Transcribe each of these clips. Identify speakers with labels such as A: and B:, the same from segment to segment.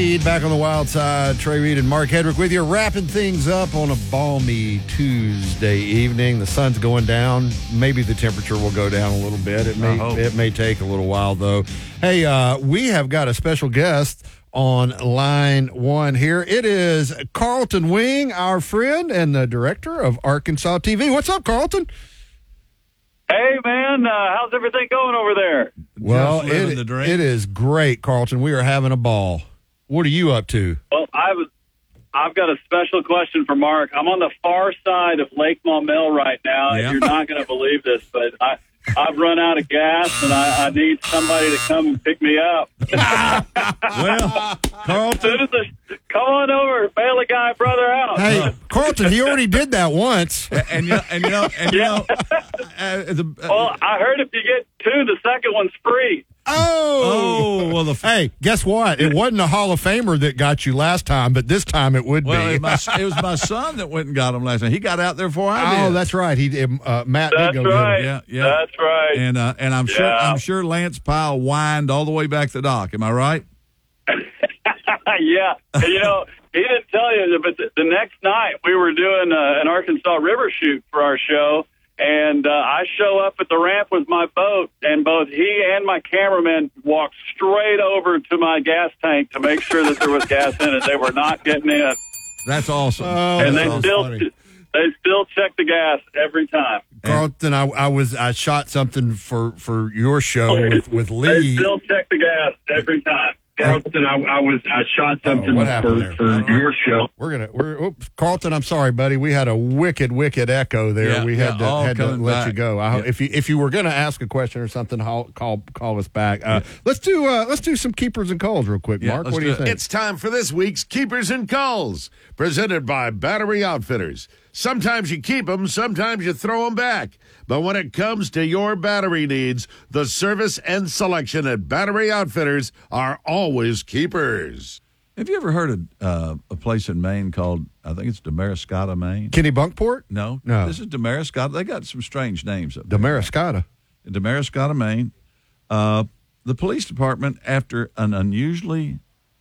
A: Back on the wild side, Trey Reed and Mark Hedrick with you, wrapping things up on a balmy Tuesday evening. The sun's going down. Maybe the temperature will go down a little bit. It may take a little while, though. Hey, we have got a special guest on line one here. It is Carlton Wing, our friend and the director of Arkansas TV. What's up, Carlton?
B: Hey, man, how's everything going over there?
A: Well, it is great, Carlton. We are having a ball. What are you up to?
B: Well, I've got a special question for Mark. I'm on the far side of Lake Maumelle right now, and you're not going to believe this, but I've run out of gas, and I need somebody to come and pick me up.
A: Well, Carlton,
B: come on over, bail a guy brother out.
A: Hey, Carlton, he already did that once.
B: Well, I heard if you get two, the second one's free.
A: Hey, guess what? It wasn't a Hall of Famer that got you last time, but this time it would be.
C: It was my son that went and got him last time. He got out there before I did.
A: Oh, that's right. Matt.
B: That's
A: did go
B: right.
A: get him.
C: Yeah.
B: That's right.
C: And I'm sure Lance Pyle whined all the way back to the dock. Am I right?
B: Yeah. And, he didn't tell you, but the next night we were doing an Arkansas River shoot for our show. And I show up at the ramp with my boat, and both he and my cameraman walked straight over to my gas tank to make sure that there was gas in it. They were not getting in.
C: That's awesome.
B: And they still check the gas every time.
A: Carlton, I shot something for your show with Lee.
B: They still check the gas every time. Carlton, I shot something for your show.
A: Carlton, I'm sorry, buddy. We had a wicked echo there.
C: Yeah,
A: we had to let you go. If you were going to ask a question or something, call us back. Let's do some keepers and calls real quick, Mark. What do you think?
D: It's time for this week's Keepers and Calls, presented by Battery Outfitters. Sometimes you keep them, sometimes you throw them back. But when it comes to your battery needs, the service and selection at Battery Outfitters are always keepers.
C: Have you ever heard of a place in Maine called, I think it's Damariscotta, Maine?
A: Kennebunkport?
C: No. This is Damariscotta. They got some strange names up there.
A: Damariscotta.
C: Damariscotta, Maine. The police department, after an unusually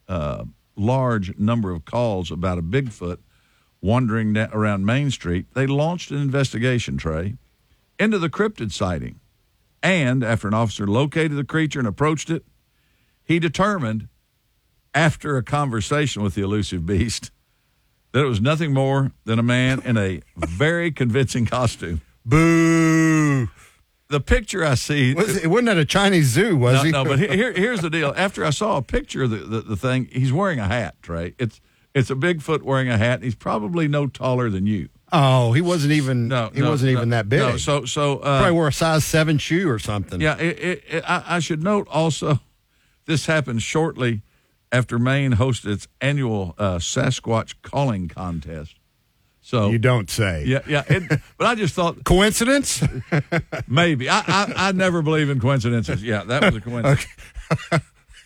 C: large number of calls about a Bigfoot wandering around Main Street, they launched an investigation, Trey, into the cryptid sighting. And after an officer located the creature and approached it, he determined, after a conversation with the elusive beast, that it was nothing more than a man in a very convincing costume.
A: Boo!
C: The picture I see...
A: It wasn't at a Chinese zoo, was he?
C: No, but here's the deal. After I saw a picture of the thing, he's wearing a hat, Trey. It's a Bigfoot wearing a hat, and he's probably no taller than you.
A: Oh, he wasn't even. Wasn't even that big.
C: No, so
A: probably wore a size 7 shoe or something.
C: Yeah, I should note also, this happened shortly after Maine hosted its annual Sasquatch calling contest. So
A: you don't say.
C: Yeah. But I just thought
A: coincidence.
C: Maybe I never believe in coincidences. Yeah, that was a coincidence.
A: Okay.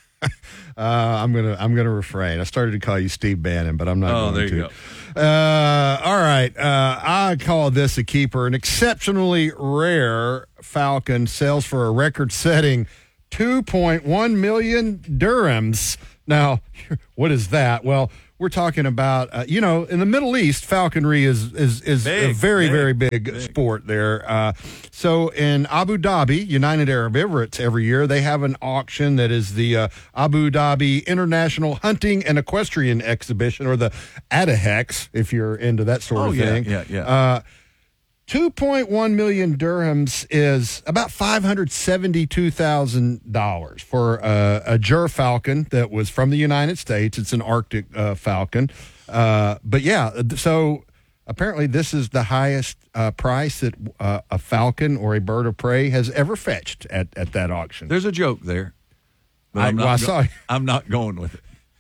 A: I'm gonna refrain. I started to call you Steve Bannon, but I'm not going to.
C: Oh, there you go.
A: All right. I call this a keeper. An exceptionally rare falcon sells for a record-setting 2.1 million dirhams. Now, what is that? Well, we're talking about, in the Middle East, falconry is a very big sport there. So in Abu Dhabi, United Arab Emirates, every year, they have an auction that is the Abu Dhabi International Hunting and Equestrian Exhibition, or the ADAHEX, if you're into that sort of thing.
C: Yeah.
A: 2.1 million dirhams is about $572,000 for a gerfalcon that was from the United States. It's an Arctic falcon. But yeah, so apparently this is the highest price that a falcon or a bird of prey has ever fetched at that auction.
C: There's a joke there.
A: I'm
C: not going with it.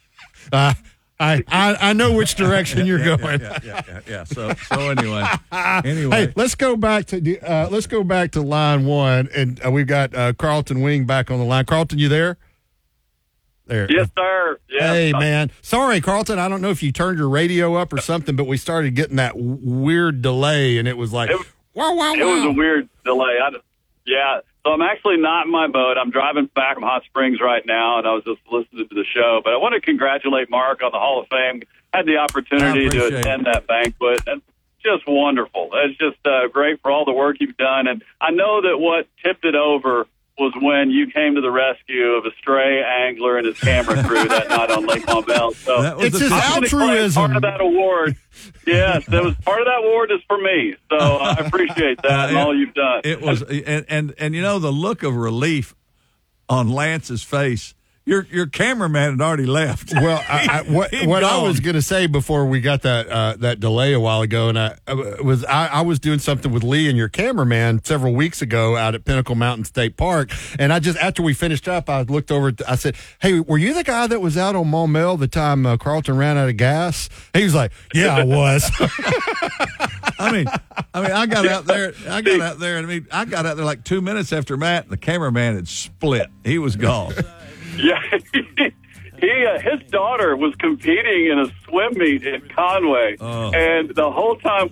A: I know which direction you're going.
C: Yeah. So anyway.
A: Hey, let's go back to line one, and we've got Carlton Wing back on the line. Carlton, you there? There.
B: Yes, sir. Yes.
A: Hey, man. Sorry, Carlton. I don't know if you turned your radio up or something, but we started getting that weird delay, and it was like, wow.
B: It was a weird delay. So I'm actually not in my boat. I'm driving back from Hot Springs right now, and I was just listening to the show. But I want to congratulate Mark on the Hall of Fame. Had the opportunity to attend that banquet, and just wonderful. It's just great for all the work you've done. And I know that what tipped it over was when you came to the rescue of a stray angler and his camera crew that night on Lake Mobile. So
A: it's his altruism.
B: Part of that award. Yes, that was part of that award is for me. So I appreciate that and all you've done.
C: It was, and you know, the look of relief on Lance's face. Your cameraman had already left.
A: Well, what I was going to say before we got that delay a while ago, and I was doing something with Lee and your cameraman several weeks ago out at Pinnacle Mountain State Park, and I just after we finished up, I looked over. I said, "Hey, were you the guy that was out on Maumelle the time Carlton ran out of gas?" He was like, "Yeah, I was."
C: I mean, I got out there. I got out there like 2 minutes after Matt. And the cameraman had split. He was gone.
B: Yeah, his daughter was competing in a swim meet in Conway, and the whole time.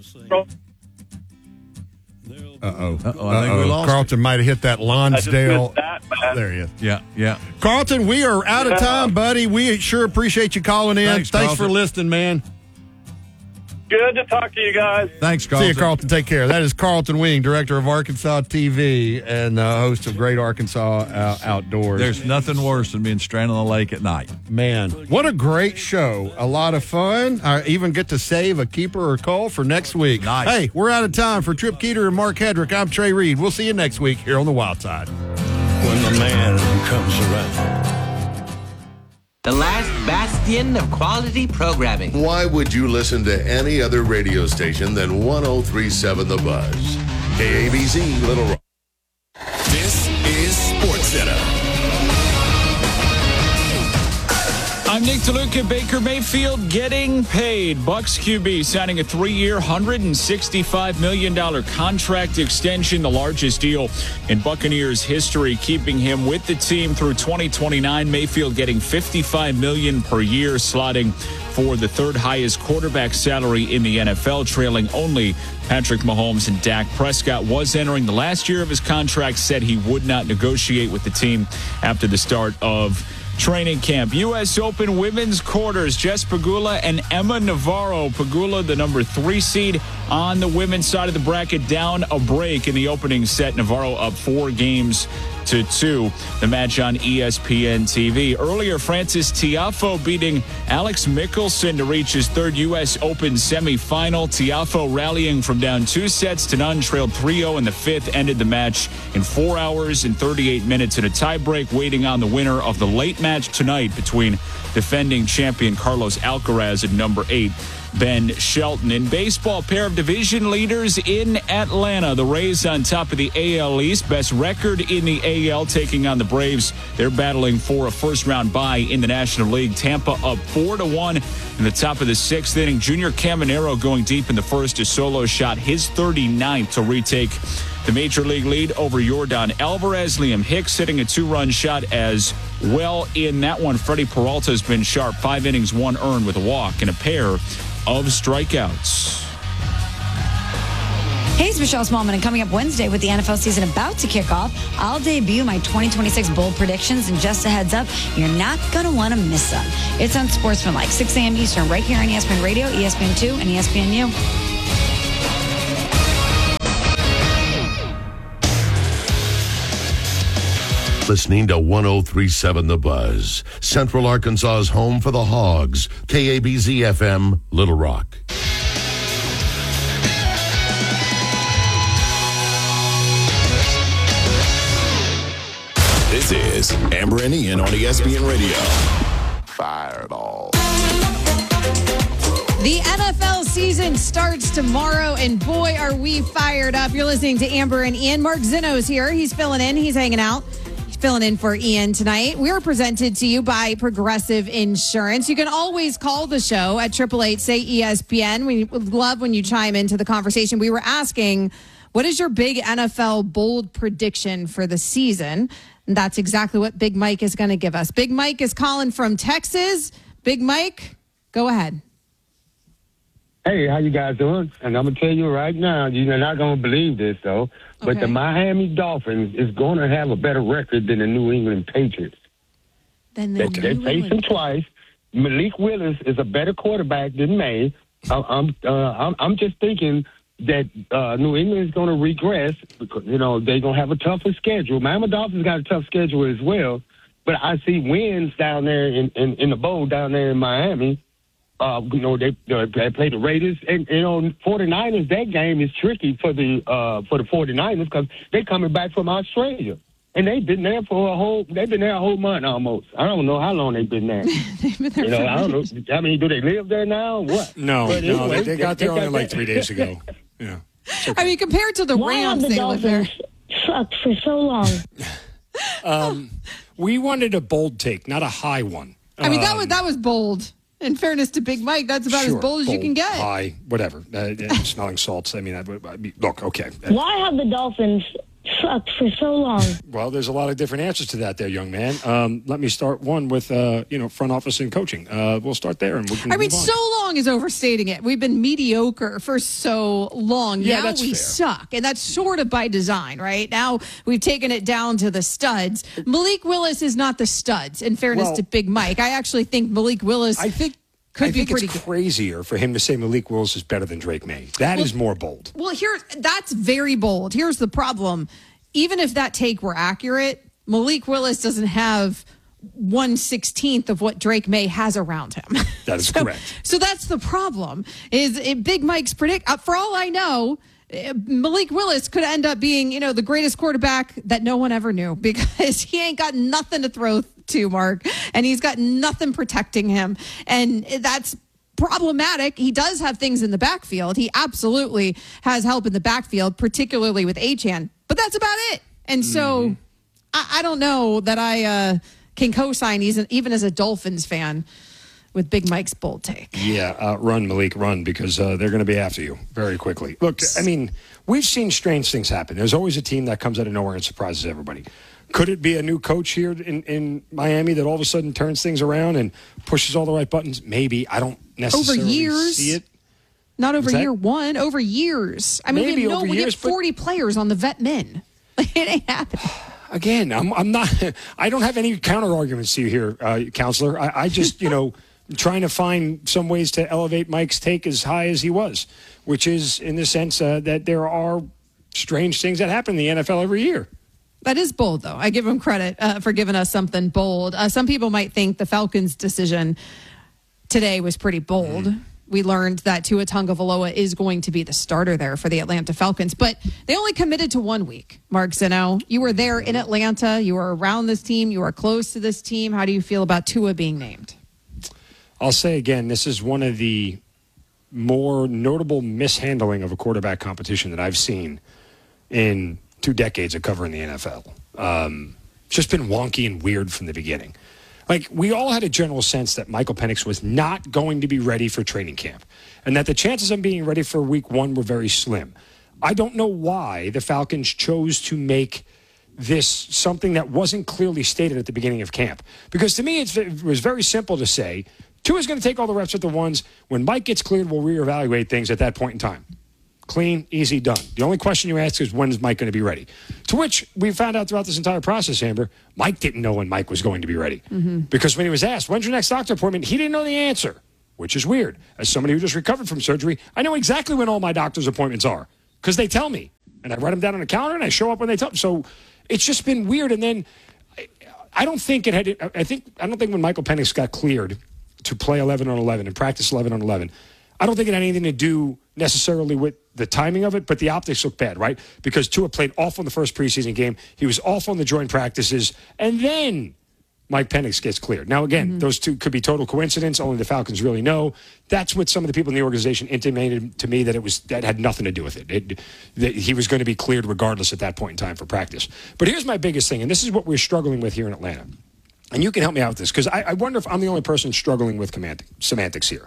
A: I think
C: we lost
A: Carlton might have hit that Lonsdale.
C: There he is. Yeah.
A: Carlton, we are out of time, buddy. We sure appreciate you calling in. Thanks for listening, man.
B: Good to talk to you guys.
C: Thanks, Carlton.
A: See you, Carlton. Take care. That is Carlton Wing, director of Arkansas TV and host of Great Arkansas Outdoors.
C: There's nothing worse than being stranded on the lake at night.
A: Man, what a great show. A lot of fun. I even get to save a keeper or call for next week.
C: Nice.
A: Hey, we're out of time. For Trip Keeter and Mark Hedrick, I'm Trey Reed. We'll see you next week here on The Wild Side.
E: When the man comes around.
F: The last bastion of quality programming.
D: Why would you listen to any other radio station than 103.7 The Buzz? KABZ, Little Rock.
G: This is SportsCenter.
H: I'm Nick DeLuca. Baker Mayfield getting paid. Bucks QB signing a 3-year, $165 million contract extension, the largest deal in Buccaneers history, keeping him with the team through 2029. Mayfield getting $55 million per year, slotting for the third highest quarterback salary in the NFL, trailing only Patrick Mahomes and Dak Prescott. Was entering the last year of his contract, said he would not negotiate with the team after the start of training camp. U.S. Open women's quarters, Jess Pegula and Emma Navarro. Pegula, the number 3 seed on the women's side of the bracket, down a break in the opening set. Navarro up 4-2. The match on ESPN TV. Earlier, Francis Tiafoe beating Alex Mickelson to reach his third U.S. Open semifinal. Tiafoe rallying from down 2 sets to none, trailed 3-0 in the fifth, ended the match in 4 hours and 38 minutes in a tiebreak, waiting on the winner of the late match tonight between defending champion Carlos Alcaraz and number 8 Ben Shelton. In baseball, pair of division leaders in Atlanta. The Rays on top of the AL East, best record in the AL, taking on the Braves. They're battling for a first-round bye in the National League. Tampa up 4-1 in the top of the 6th inning. Junior Caminero going deep in the first. A solo shot, his 39th, to retake the major league lead over Yordan Alvarez. Liam Hicks hitting a 2-run shot as well in that one. Freddie Peralta has been sharp. 5 innings, 1 earned with a walk and a pair of strikeouts.
I: Hey, it's Michelle Smallman, and coming up Wednesday with the NFL season about to kick off, I'll debut my 2026 bold predictions, and just a heads up, you're not going to want to miss them. It's on Sportsmanlike, 6 a.m. Eastern, right here on ESPN Radio, ESPN2, and ESPNU.
D: Listening to 103.7 The Buzz, Central Arkansas's home for the Hogs, KABZ FM, Little Rock.
G: This is Amber and Ian on ESPN Radio. Fireball.
J: The NFL season starts tomorrow, and boy, are we fired up. You're listening to Amber and Ian. Mark Zinno's here. He's filling in. He's hanging out. Filling in for Ian tonight. We are presented to you by Progressive Insurance. You can always call the show at 888-SAY-ESPN. We would love when you chime into the conversation. We were asking, what is your big NFL bold prediction for the season? And that's exactly what Big Mike is going to give us. Big Mike is calling from Texas. Big Mike, go ahead.
K: Hey, how you guys doing? And I'm going to tell you right now, you're not going to believe this, though, but the Miami Dolphins is going to have a better record than the New England Patriots. They faced them twice. Malik Willis is a better quarterback than May. I'm just thinking that New England is going to regress because, they're going to have a tougher schedule. Miami Dolphins got a tough schedule as well, but I see wins down there in the bowl down there in Miami. They play the Raiders, and 49ers. That game is tricky for the 49ers because they're coming back from Australia, and they've been there a whole month almost. I don't know how long they've been there.
J: They've been there
K: I don't know. I mean, do they live there now? Or what?
L: No, they got there only like 3 days ago. Yeah. Okay.
J: I mean, compared to the Rams, they live there.
M: Sucked for so long.
L: We wanted a bold take, not a high one.
J: I mean, that was bold. In fairness to Big Mike, that's about as bold as you can get.
L: High, whatever. Smelling salts. I mean, look, okay.
M: Why have the Dolphins sucked for so long?
L: Well, there's a lot of different answers to that there, young man. Let me start one with, front office and coaching. We'll start there. And we can move on.
J: So long is overstating it. We've been mediocre for so long.
L: Yeah,
J: now
L: that's
J: we
L: fair.
J: suck. And that's sort of by design, right? Now we've taken it down to the studs. Malik Willis is not the studs, in fairness to Big Mike. I actually think Malik Willis could be pretty
L: it's
J: good.
L: crazier for him to say Malik Willis is better than Drake May. That is more bold.
J: Well, that's very bold. Here's the problem. Even if that take were accurate, Malik Willis doesn't have 1/16 of what Drake May has around him.
L: That is correct.
J: So that's the problem. Is Big Mike's for all I know, Malik Willis could end up being, the greatest quarterback that no one ever knew because he ain't got nothing to throw to, Mark, and he's got nothing protecting him. And that's problematic. He does have things in the backfield. He absolutely has help in the backfield, particularly with Achane, but that's about it. And so I don't know that I can co-sign even as a Dolphins fan with Big Mike's bold take.
L: Yeah, run, Malik, run, because they're going to be after you very quickly. Look, I mean, we've seen strange things happen. There's always a team that comes out of nowhere and surprises everybody. Could it be a new coach here in Miami that all of a sudden turns things around and pushes all the right buttons? Maybe. I don't necessarily see it.
J: Not over year one, over years. I mean, we have 40 players on the vet men. It ain't happening.
L: Again, I'm not. I don't have any counter arguments to you here, counselor. I just, trying to find some ways to elevate Mike's take as high as he was, which is in the sense that there are strange things that happen in the NFL every year.
J: That is bold, though. I give him credit for giving us something bold. Some people might think the Falcons' decision today was pretty bold. We learned that Tua Tagovailoa is going to be the starter there for the Atlanta Falcons, but they only committed to 1 week. Mark Zeno, you were there in Atlanta. You were around this team. You were close to this team. How do you feel about Tua being named?
L: I'll say again, this is one of the more notable mishandling of a quarterback competition that I've seen in 2 decades of covering the NFL. It's just been wonky and weird from the beginning. Like, we all had a general sense that Michael Penix was not going to be ready for training camp and that the chances of being ready for week 1 were very slim. I don't know why the Falcons chose to make this something that wasn't clearly stated at the beginning of camp. Because to me, it was very simple to say, Tua's going to take all the reps at the ones. When Mike gets cleared, we'll reevaluate things at that point in time. Clean, easy, done. The only question you ask is, when is Mike going to be ready? To which we found out throughout this entire process, Amber, Mike didn't know when Mike was going to be ready. Because when he was asked, when's your next doctor appointment, he didn't know the answer, which is weird. As somebody who just recovered from surgery, I know exactly when all my doctor's appointments are because they tell me. And I write them down on a calendar and I show up when they tell me. So it's just been weird. And then I don't think when Michael Penix got cleared to play 11 on 11 and practice 11 on 11, I don't think it had anything to do necessarily with the timing of it, but the optics look bad, right? Because Tua played awful in the first preseason game. He was awful in the joint practices. And then Mike Penix gets cleared. Now, again, those two could be total coincidence. Only the Falcons really know. That's what some of the people in the organization intimated to me, that had nothing to do with it. That he was going to be cleared regardless at that point in time for practice. But here's my biggest thing, and this is what we're struggling with here in Atlanta. And you can help me out with this, because I wonder if I'm the only person struggling with semantics here.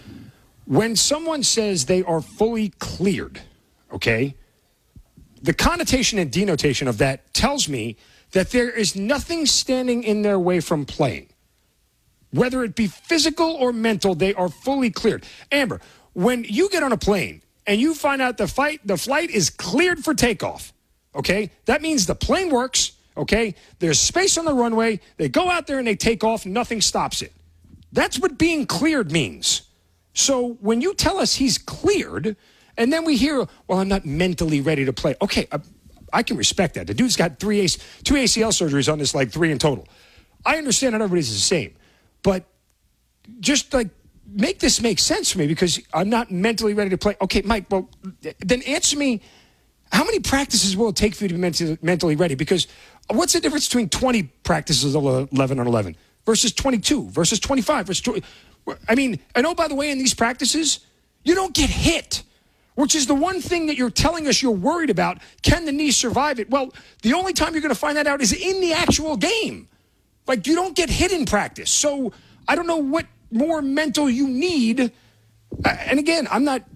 L: When someone says they are fully cleared, okay, the connotation and denotation of that tells me that there is nothing standing in their way from playing. Whether it be physical or mental, they are fully cleared. Amber, when you get on a plane and you find out the flight is cleared for takeoff, okay, that means the plane works, okay, there's space on the runway, they go out there and they take off, nothing stops it. That's what being cleared means. So when you tell us he's cleared, and then we hear, well, I'm not mentally ready to play. Okay, I can respect that. The dude's got 2 ACL surgeries on this, like 3 in total. I understand not everybody's the same, but just like make this make sense for me because I'm not mentally ready to play. Okay, Mike, well, then answer me, how many practices will it take for you to be mentally ready? Because what's the difference between 20 practices of 11 on 11 versus 22 versus 25 versus 20? I mean, and oh, by the way, in these practices, you don't get hit, which is the one thing that you're telling us you're worried about. Can the knee survive it? Well, the only time you're going to find that out is in the actual game. Like, you don't get hit in practice. So I don't know what more mental you need. And again, I'm not,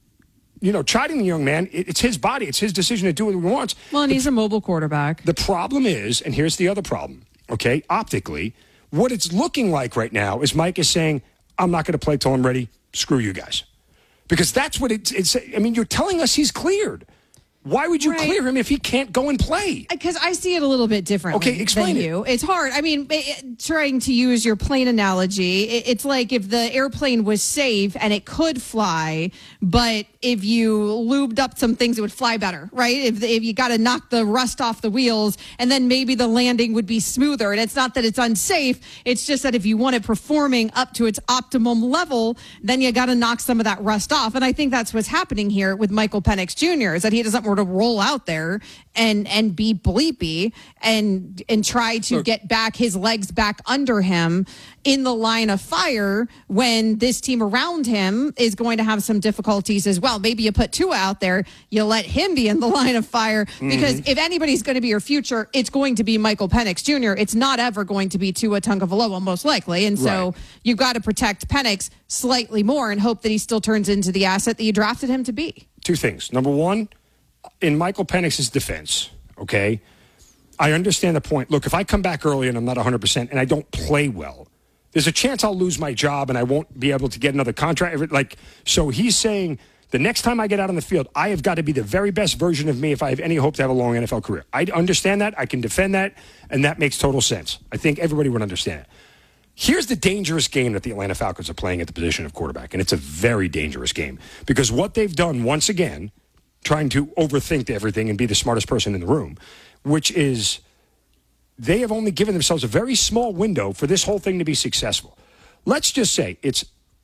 L: chiding the young man. It's his body. It's his decision to do what he wants.
J: Well, and he's a mobile quarterback.
L: The problem is, and here's the other problem, okay, optically, what it's looking like right now is Mike is saying, I'm not going to play till I'm ready. Screw you guys. Because that's what it's. I mean, you're telling us he's cleared. Why would you clear him if he can't go and play?
J: Because I see it a little bit differently.
L: Okay, explain
J: than
L: it.
J: You. It's hard. I mean, trying to use your plane analogy, it's like if the airplane was safe and it could fly, but if you lubed up some things, it would fly better, right? If you got to knock the rust off the wheels, and then maybe the landing would be smoother. And it's not that it's unsafe. It's just that if you want it performing up to its optimum level, then you got to knock some of that rust off. And I think that's what's happening here with Michael Penix Jr. is that he doesn't want to roll out there and be bleepy and try to get back his legs back under him in the line of fire when this team around him is going to have some difficulties as well. Maybe you put Tua out there, you let him be in the line of fire because if anybody's going to be your future, it's going to be Michael Penix Jr. It's not ever going to be Tua Tagovailoa, most likely. And so you've got to protect Penix slightly more and hope that he still turns into the asset that you drafted him to be.
L: 2 things. Number one, in Michael Penix's defense, okay, I understand the point. Look, if I come back early and I'm not 100% and I don't play well, there's a chance I'll lose my job and I won't be able to get another contract. So he's saying the next time I get out on the field, I have got to be the very best version of me if I have any hope to have a long NFL career. I understand that. I can defend that, and that makes total sense. I think everybody would understand it. Here's the dangerous game that the Atlanta Falcons are playing at the position of quarterback, and it's a very dangerous game because what they've done once again, trying to overthink everything and be the smartest person in the room, which is they have only given themselves a very small window for this whole thing to be successful. Let's just say it's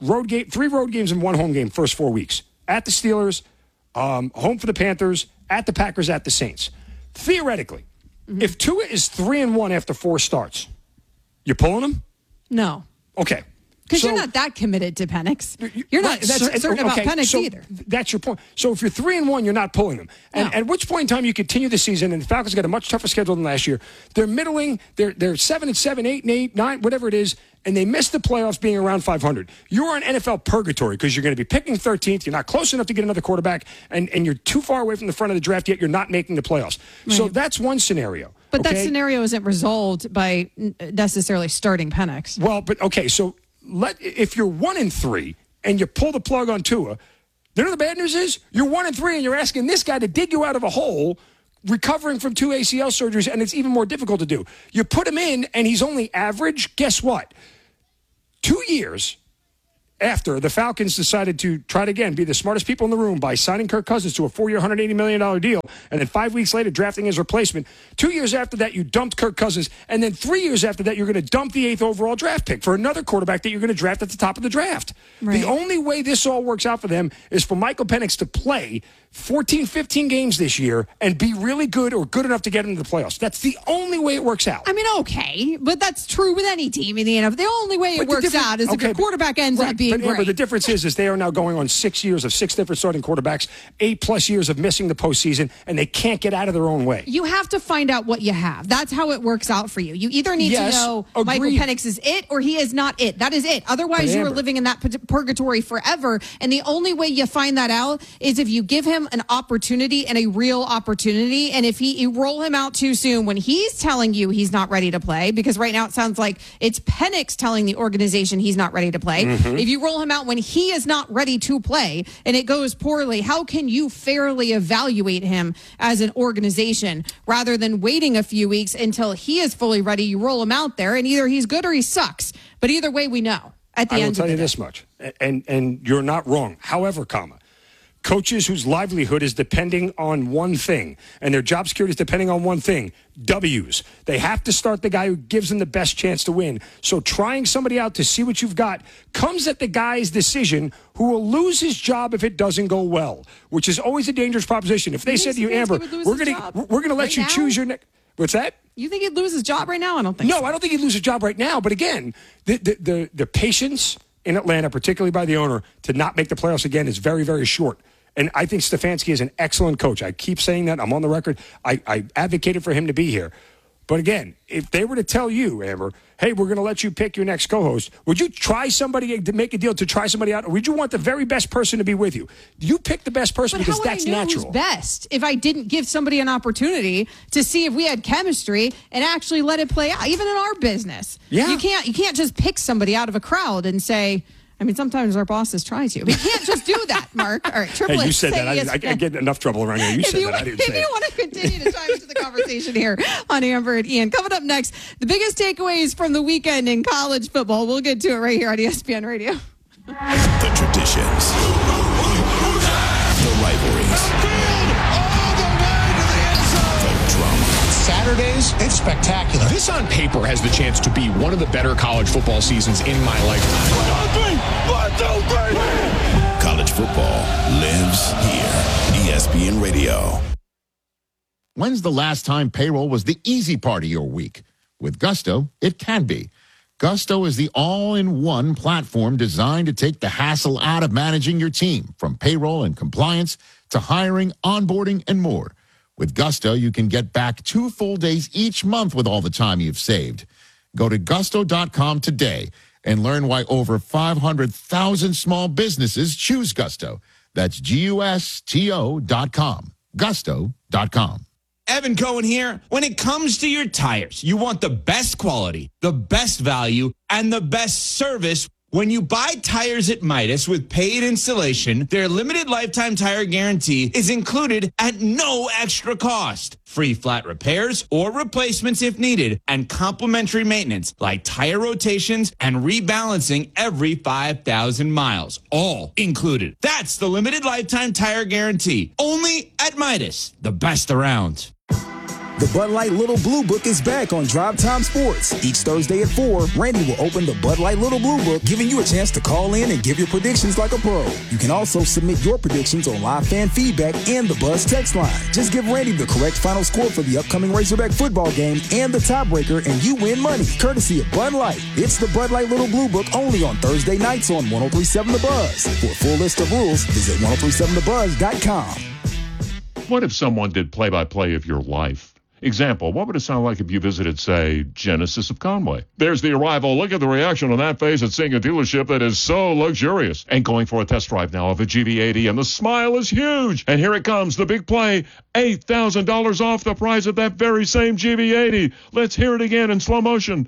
L: 3 road games and 1 home game first 4 weeks. At the Steelers, home for the Panthers, at the Packers, at the Saints. Theoretically, if Tua is 3-1 after 4 starts, you're pulling him?
J: No.
L: Okay.
J: Because you're not that committed to Penix. You're not certain about Penix either.
L: That's your point. So if you're 3-1, you're not pulling them. And at which point in time you continue the season, and the Falcons got a much tougher schedule than last year. They're middling. They're 7-7, 8-8, 9, whatever it is, and they missed the playoffs being around 500. You're on NFL purgatory because you're going to be picking 13th. You're not close enough to get another quarterback, and you're too far away from the front of the draft, yet you're not making the playoffs. Right. So that's one scenario.
J: But that scenario isn't resolved by necessarily starting Penix.
L: Well, but okay, so if you're 1-3 and you pull the plug on Tua, you know the bad news is you're 1-3 and you're asking this guy to dig you out of a hole, recovering from 2 ACL surgeries, and it's even more difficult to do. You put him in and he's only average. Guess what? 2 years after the Falcons decided to try to again be the smartest people in the room by signing Kirk Cousins to a 4-year, $180 million deal, and then 5 weeks later drafting his replacement. 2 years after that, you dumped Kirk Cousins, and then 3 years after that, you're going to dump the 8th overall draft pick for another quarterback that you're going to draft at the top of the draft. Right. The only way this all works out for them is for Michael Penix to play 14, 15 games this year and be really good or good enough to get into the playoffs. That's the only way it works out.
J: I mean, okay, but that's true with any team in the NFL. The only way it works out is if your quarterback ends up being great.
L: But the difference is they are now going on 6 years of 6 different starting quarterbacks, 8+ years of missing the postseason, and they can't get out of their own way.
J: You have to find out what you have. That's how it works out for you. You either need to know Michael Penix is it or he is not it. That is it. Otherwise, you are living in that purgatory forever. And the only way you find that out is if you give him an opportunity and a real opportunity. And if you roll him out too soon when he's telling you he's not ready to play, because right now it sounds like it's Penix telling the organization he's not ready to play. If you You roll him out when he is not ready to play and it goes poorly. How can you fairly evaluate him as an organization rather than waiting a few weeks until he is fully ready? You roll him out there and either he's good or he sucks. But either way, we know at the end of the day.
L: I will tell you this much, and you're not wrong. However, coaches whose livelihood is depending on one thing and their job security is depending on one thing, W's. They have to start the guy who gives them the best chance to win. So trying somebody out to see what you've got comes at the guy's decision who will lose his job if it doesn't go well, which is always a dangerous proposition. If they said to you, Amber, we're going to let you choose your next. What's that?
J: You think he'd lose his job right now? I don't think so.
L: No, I don't think he'd lose his job right now. But again, the patience in Atlanta, particularly by the owner, to not make the playoffs again is very, very short. And I think Stefanski is an excellent coach. I keep saying that. I'm on the record. I advocated for him to be here. But again, if they were to tell you, Amber, hey, we're going to let you pick your next co-host, would you try somebody to make a deal to try somebody out? Or would you want the very best person to be with you? You pick the best person because that's natural.
J: Who's best if I didn't give somebody an opportunity to see if we had chemistry and actually let it play out, even in our business.
L: Yeah.
J: You can't just pick somebody out of a crowd and say, I mean, sometimes our bosses try to. We can't just do that, Mark. All right, Triple
L: Hey, you said that. I get enough trouble around here. You said that. I didn't say it.
J: If you want to continue to chime into the conversation here on Amber and Ian. Coming up next, the biggest takeaways from the weekend in college football. We'll get to it right here on ESPN Radio.
G: The traditions. The rivalries.
N: Saturdays, it's spectacular. This on paper has the chance to be one of the better college football seasons in my lifetime.
G: 1, 2, 3. College football lives here. ESPN Radio.
O: When's the last time payroll was the easy part of your week? With Gusto, it can be. Gusto is the all-in-one platform designed to take the hassle out of managing your team, from payroll and compliance to hiring, onboarding, and more. With Gusto, you can get back 2 full days each month with all the time you've saved. Go to gusto.com today and learn why over 500,000 small businesses choose Gusto. That's GUSTO.com. Gusto.com.
P: Evan Cohen here. When it comes to your tires, you want the best quality, the best value, and the best service. When you buy tires at Midas with paid installation, their limited lifetime tire guarantee is included at no extra cost. Free flat repairs or replacements if needed, and complimentary maintenance like tire rotations and rebalancing every 5,000 miles. All included. That's the limited lifetime tire guarantee. Only at Midas, the best around.
Q: The Bud Light Little Blue Book is back on Drive Time Sports. Each Thursday at 4, Randy will open the Bud Light Little Blue Book, giving you a chance to call in and give your predictions like a pro. You can also submit your predictions on live fan feedback and the Buzz text line. Just give Randy the correct final score for the upcoming Razorback football game and the tiebreaker, and you win money, courtesy of Bud Light. It's the Bud Light Little Blue Book only on Thursday nights on 103.7 The Buzz. For a full list of rules, visit 1037thebuzz.com.
R: What if someone did play-by-play of your life? Example, what would it sound like if you visited, say, Genesis of Conway? There's the arrival. Look at the reaction on that face at seeing a dealership that is so luxurious. And going for a test drive now of a GV80, and the smile is huge. And here it comes, the big play, $8,000 off the price of that very same GV80. Let's hear it again in slow motion.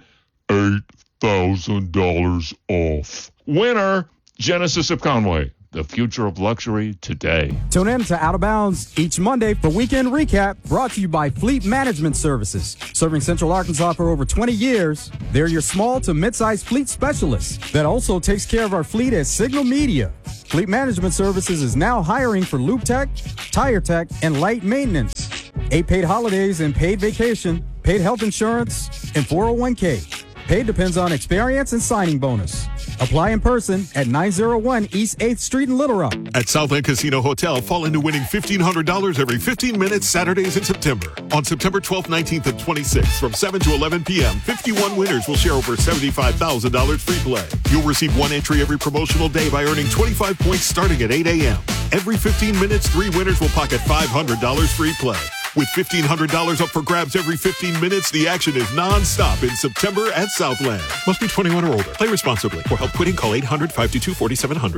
R: $8,000 off. Winner, Genesis of Conway. The future of luxury today.
S: Tune in to Out of Bounds each Monday for Weekend Recap, brought to you by Fleet Management Services. Serving Central Arkansas for over 20 years, they're your small to mid-sized fleet specialist that also takes care of our fleet at Signal Media. Fleet Management Services is now hiring for lube tech, tire tech, and light maintenance. 8 paid holidays and paid vacation, paid health insurance, and 401k. Pay depends on experience and signing bonus. Apply in person at 901 East 8th Street in Little Rock.
T: At Southland Casino Hotel, fall into winning $1,500 every 15 minutes Saturdays in September. On September 12th, 19th, and 26th, from 7 to 11 p.m., 51 winners will share over $75,000 free play. You'll receive 1 entry every promotional day by earning 25 points starting at 8 a.m. Every 15 minutes, 3 winners will pocket $500 free play. With $1,500 up for grabs every 15 minutes, the action is non-stop in September at Southland. Must be 21 or older. Play responsibly. For help quitting, call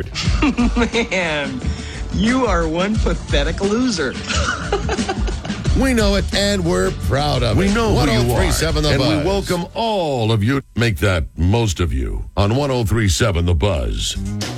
T: 800-522-4700.
U: Man, you are one pathetic loser.
D: We know it, and we're proud of it.
U: We know who you are,
D: 1037 The
U: and
D: Buzz.
U: we welcome all of you. Make that most of you on 1037 The Buzz.